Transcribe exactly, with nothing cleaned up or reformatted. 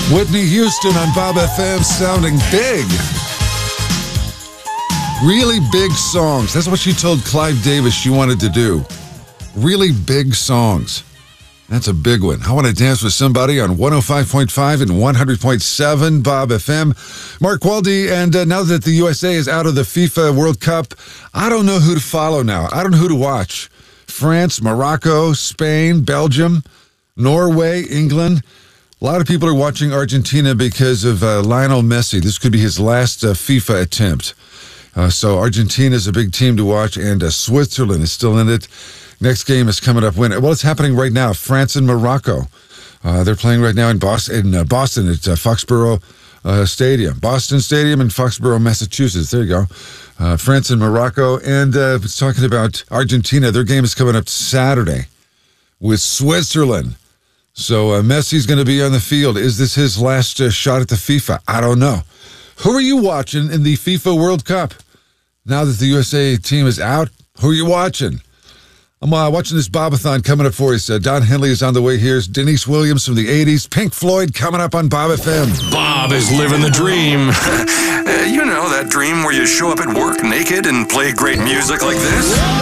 Whitney Houston on Bob F M, sounding big. Really big songs. That's what she told Clive Davis she wanted to do. Really big songs. That's a big one. I Want to Dance with Somebody on one oh five point five and one hundred point seven Bob F M. Mark Waldy, and uh, now that the U S A is out of the FIFA World Cup, I don't know who to follow now. I don't know who to watch. France, Morocco, Spain, Belgium, Norway, England. A lot of people are watching Argentina because of uh, Lionel Messi. This could be his last uh, FIFA attempt. Uh, so Argentina is a big team to watch, and uh, Switzerland is still in it. Next game is coming up. When well, it's happening right now. France and Morocco. Uh, they're playing right now in Boston, in uh, Boston at uh, Foxborough uh, Stadium, Boston Stadium in Foxborough, Massachusetts. There you go. Uh, France and Morocco, and uh, it's talking about Argentina. Their game is coming up Saturday with Switzerland. So uh, Messi's going to be on the field. Is this his last uh, shot at the FIFA? I don't know. Who are you watching in the FIFA World Cup? Now that the U S A team is out, who are you watching? I'm uh, watching this Bobathon coming up for you. Uh, Don Henley is on the way. Here's Denise Williams from the eighties. Pink Floyd coming up on Bob F M. Bob is living the dream. uh, you know, that dream where you show up at work naked and play great music like this?